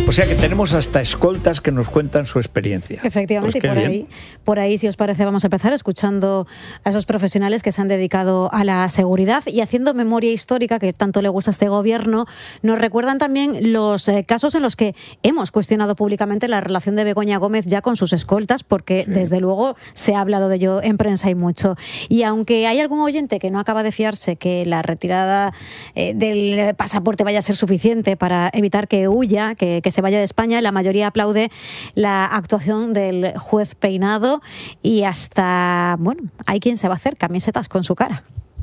O sea que tenemos hasta escoltas que nos cuentan su experiencia. Efectivamente, pues y por ahí, si os parece, vamos a empezar escuchando a esos profesionales que se han dedicado a la seguridad y haciendo memoria histórica, que tanto le gusta a este gobierno. Nos recuerdan también los casos en los que hemos cuestionado públicamente la relación de Begoña Gómez ya con sus escoltas, porque desde luego se ha hablado de ello en prensa y mucho. Y aunque hay algún oyente que no acaba de fiarse que la retirada del pasaporte vaya a ser suficiente para evitar que huya, que se vaya de España, la mayoría aplaude la actuación del juez Peinado y hasta, bueno, hay quien se va a hacer camisetas con su cara.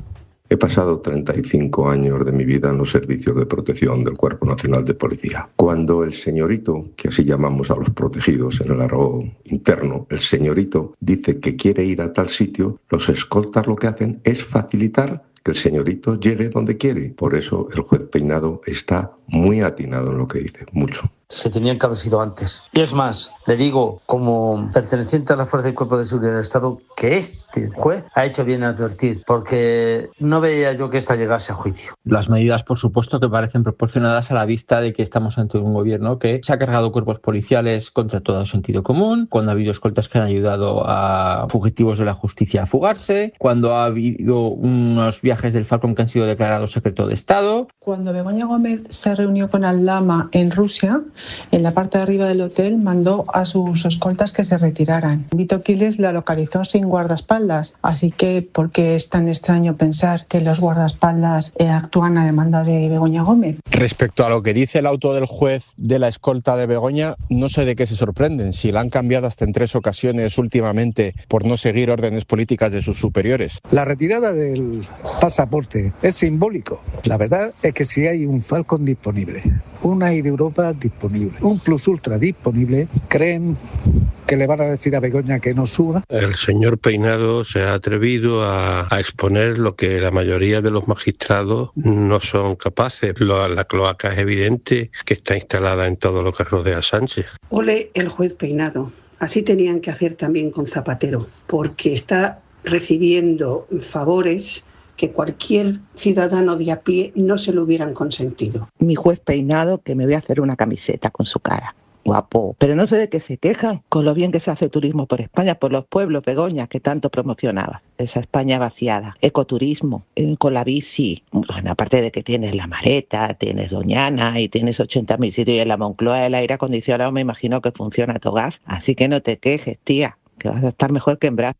He pasado 35 años de mi vida en los servicios de protección del Cuerpo Nacional de Policía. Cuando el señorito, que así llamamos a los protegidos en el argot interno, el señorito dice que quiere ir a tal sitio, los escoltas lo que hacen es facilitar que el señorito llegue donde quiere. Por eso el juez Peinado está muy atinado en lo que dice, mucho. Se tenían que haber sido antes. Y es más, le digo, como perteneciente a la Fuerza del Cuerpo de Seguridad del Estado, que este juez ha hecho bien en advertir, porque no veía yo que esta llegase a juicio. Las medidas, por supuesto, que parecen proporcionadas a la vista de que estamos ante un gobierno que se ha cargado cuerpos policiales contra todo sentido común, cuando ha habido escoltas que han ayudado a fugitivos de la justicia a fugarse, cuando ha habido unos viajes del Falcon que han sido declarados secreto de Estado. Cuando Begoña Gómez se reunió con Al-Lama en Rusia, en la parte de arriba del hotel mandó a sus escoltas que se retiraran. Vito Quiles la localizó sin guardaespaldas, así que ¿por qué es tan extraño pensar que los guardaespaldas actúan a demanda de Begoña Gómez? Respecto a lo que dice el auto del juez de la escolta de Begoña, no sé de qué se sorprenden, si la han cambiado hasta en 3 ocasiones últimamente por no seguir órdenes políticas de sus superiores. La retirada del pasaporte es simbólico. La verdad es que si hay un Falcon disponible, un Air Europa disponible, un Plus Ultra disponible, ¿creen que le van a decir a Begoña que no suba? El señor Peinado se ha atrevido a exponer lo que la mayoría de los magistrados no son capaces. La cloaca es evidente que está instalada en todo lo que rodea a Sánchez. Ole el juez Peinado. Así tenían que hacer también con Zapatero, porque está recibiendo favores que cualquier ciudadano de a pie no se lo hubieran consentido. Mi juez Peinado, que me voy a hacer una camiseta con su cara. Guapo. Pero no sé de qué se quejan, con lo bien que se hace turismo por España, por los pueblos, Begoña, que tanto promocionaba. Esa España vaciada. Ecoturismo, con la bici. Bueno, aparte de que tienes la Mareta, tienes Doñana y tienes 80.000 sitios, y en la Moncloa el aire acondicionado me imagino que funciona a todo gas. Así que no te quejes, tía, que vas a estar mejor que en Brasil.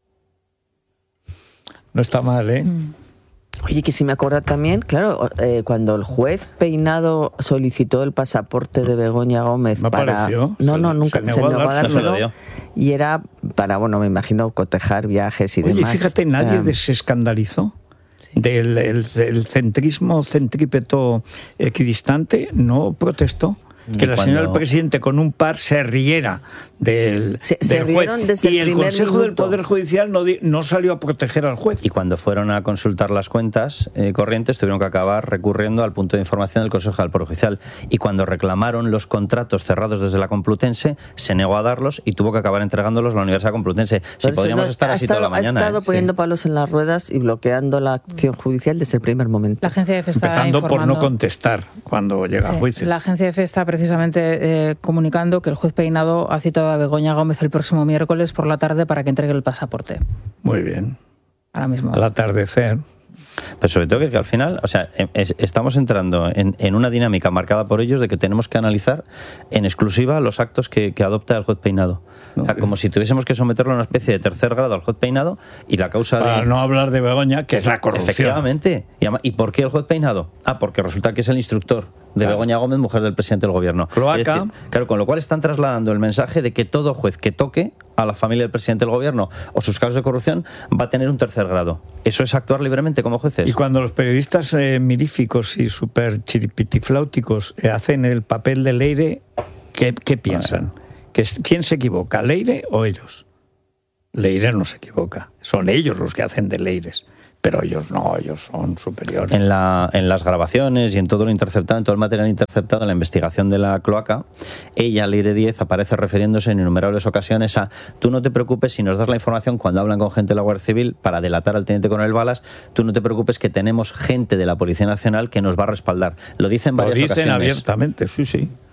No está mal, ¿eh? Oye, que si me acuerdo también, claro, cuando el juez Peinado solicitó el pasaporte de Begoña Gómez Pareció. Nunca se negó a dárselo. Y era para, bueno, me imagino, cotejar viajes y demás. Oye, fíjate, nadie se escandalizó. Del el centrismo centrípeto equidistante, no protestó. Que la señora del presidente con un par se riera del juez, y el Consejo del Poder Judicial no salió a proteger al juez. Y cuando fueron a consultar las cuentas corrientes tuvieron que acabar recurriendo al punto de información del Consejo del Poder Judicial, y cuando reclamaron los contratos cerrados desde la Complutense se negó a darlos y tuvo que acabar entregándolos a la Universidad Complutense. Si podríamos estar así toda la mañana. Ha estado poniendo palos en las ruedas y bloqueando la acción judicial desde el primer momento. La agencia EFE está empezando informando por no contestar cuando llega a juicio. La agencia EFE está precisamente comunicando que el juez Peinado ha citado a Begoña Gómez el próximo miércoles por la tarde para que entregue el pasaporte. Muy bien. Ahora mismo. Al atardecer. Pero sobre todo que es que al final, o sea, estamos entrando en una dinámica marcada por ellos de que tenemos que analizar en exclusiva los actos que adopta el juez Peinado. O sea, como si tuviésemos que someterlo a una especie de tercer grado al juez Peinado y la causa para no hablar de Begoña, que es la corrupción. Efectivamente. ¿Y por qué el juez Peinado? Porque resulta que es el instructor de Begoña Gómez, mujer del presidente del gobierno. Cloaca. Es decir, claro, con lo cual están trasladando el mensaje de que todo juez que toque a la familia del presidente del gobierno o sus casos de corrupción va a tener un tercer grado. ¿Eso es actuar libremente como jueces? Y cuando los periodistas miríficos y súper chiripitifláuticos hacen el papel de Leire, ¿qué piensan? ¿Quién se equivoca, Leire o ellos? Leire no se equivoca, son ellos los que hacen de Leires. Pero ellos no, ellos son superiores. En las grabaciones y en todo lo interceptado, en todo el material interceptado en la investigación de la cloaca, ella, Leire Díez, aparece refiriéndose en innumerables ocasiones a: tú no te preocupes si nos das la información cuando hablan con gente de la Guardia Civil para delatar al teniente coronel Balas, tú no te preocupes que tenemos gente de la Policía Nacional que nos va a respaldar. Lo dicen varias ocasiones. Lo dicen abiertamente, sí.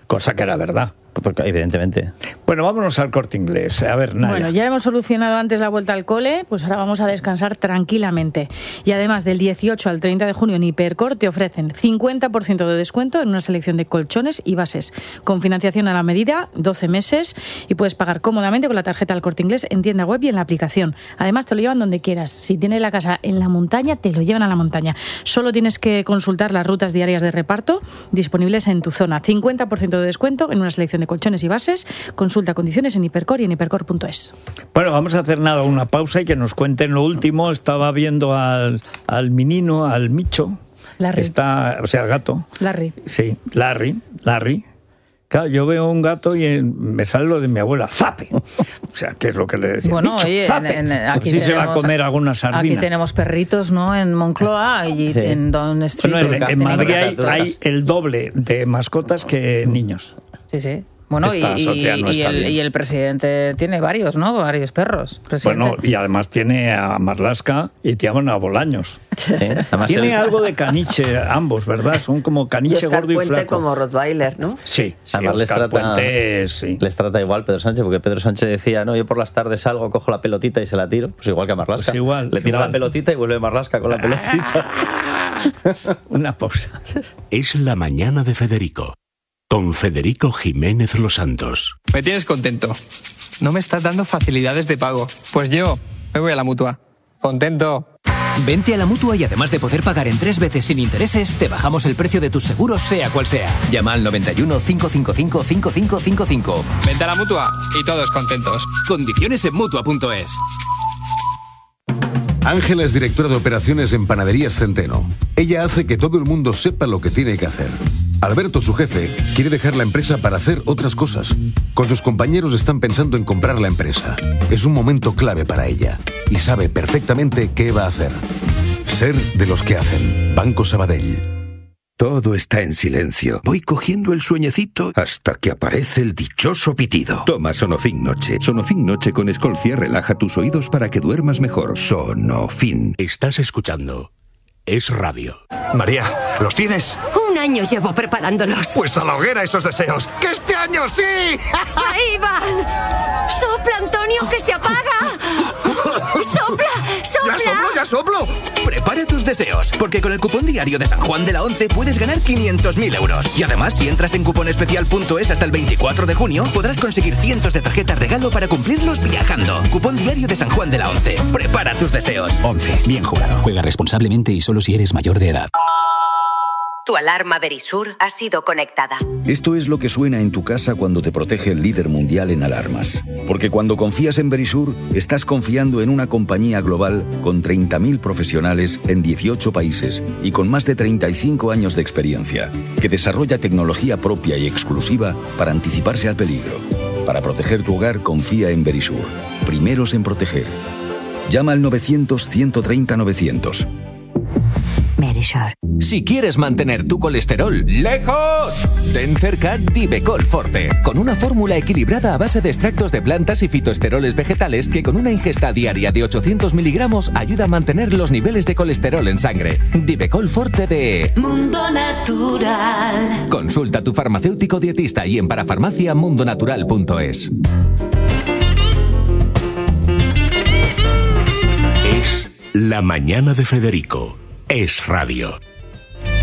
cosa que era verdad. Porque, evidentemente. Bueno, vámonos al Corte Inglés. A ver, Naya. Bueno, ya hemos solucionado antes la vuelta al cole, pues ahora vamos a descansar tranquilamente. Y además, del 18 al 30 de junio en Hipercor te ofrecen 50% de descuento en una selección de colchones y bases, con financiación a la medida, 12 meses, y puedes pagar cómodamente con la tarjeta del Corte Inglés en tienda web y en la aplicación. Además, te lo llevan donde quieras. Si tienes la casa en la montaña, te lo llevan a la montaña. Solo tienes que consultar las rutas diarias de reparto disponibles en tu zona. 50% de descuento en una selección de colchones y bases. Consulta condiciones en Hipercor y en hipercor.es. Bueno, vamos a hacer una pausa y que nos cuenten lo último. Estaba viendo al menino, al Micho. Larry. El gato. Larry. Sí, Larry. Claro, yo veo un gato y me sale lo de mi abuela, ¡zape! O sea, ¿qué es lo que le decía? Bueno, Micho, oye, aquí sí se va a comer alguna sardina. Aquí tenemos perritos, ¿no? En Moncloa y en Don Street. Bueno, en Madrid hay el doble de mascotas que niños. Sí. Bueno, y el presidente tiene varios, ¿no? Varios perros. Bueno, y además tiene a Marlaska y tiene a Bolaños. Sí, tiene algo de caniche ambos, ¿verdad? Son como caniche gordo y Puente flaco. como Rottweiler, ¿no? Sí, además les trata igual Pedro Sánchez, porque Pedro Sánchez decía, no, yo por las tardes salgo, cojo la pelotita y se la tiro. Pues igual que a Marlaska. Pues le tira la pelotita y vuelve Marlaska con la pelotita. Una pausa. Es la mañana de Federico. Con Federico Jiménez Los Santos. Me tienes contento. No me estás dando facilidades de pago. Pues yo me voy a la Mutua. Contento. Vente a la Mutua y además de poder pagar en 3 veces sin intereses, te bajamos el precio de tus seguros sea cual sea. Llama al 91 555 5555. Vente a la Mutua y todos contentos. Condiciones en Mutua.es. Ángela es directora de operaciones en Panaderías Centeno. Ella hace que todo el mundo sepa lo que tiene que hacer. Alberto, su jefe, quiere dejar la empresa para hacer otras cosas. Con sus compañeros están pensando en comprar la empresa. Es un momento clave para ella y sabe perfectamente qué va a hacer. Ser de los que hacen. Banco Sabadell. Todo está en silencio. Voy cogiendo el sueñecito hasta que aparece el dichoso pitido. Toma Sonofin Noche. Sonofin Noche con Escolcia relaja tus oídos para que duermas mejor. Sonofin. Estás escuchando Es Radio. María, ¿los tienes? 1 año llevo preparándolos. Pues a la hoguera esos deseos. ¡Que este año sí! ¡Ahí van! ¡Sopla, Antonio, que se apaga! ¡Sopla! ¡Ya soplo! Prepara tus deseos, porque con el cupón diario de San Juan de la 11 puedes ganar 500.000 euros. Y además, si entras en cuponespecial.es hasta el 24 de junio, podrás conseguir cientos de tarjetas regalo para cumplirlos viajando. Cupón diario de San Juan de la 11. Prepara tus deseos. 11. Bien jugado. Juega responsablemente y solo si eres mayor de edad. Tu alarma Verisur ha sido conectada. Esto es lo que suena en tu casa cuando te protege el líder mundial en alarmas. Porque cuando confías en Verisur, estás confiando en una compañía global con 30.000 profesionales en 18 países y con más de 35 años de experiencia, que desarrolla tecnología propia y exclusiva para anticiparse al peligro. Para proteger tu hogar, confía en Verisur. Primeros en proteger. Llama al 900-130-900. Verisur. Si quieres mantener tu colesterol lejos, ten cerca Divecol Forte, con una fórmula equilibrada a base de extractos de plantas y fitoesteroles vegetales que con una ingesta diaria de 800 miligramos ayuda a mantener los niveles de colesterol en sangre. Divecol Forte de Mundo Natural. Consulta a tu farmacéutico dietista y en parafarmaciamundonatural.es. Es la mañana de Federico. Es Radio.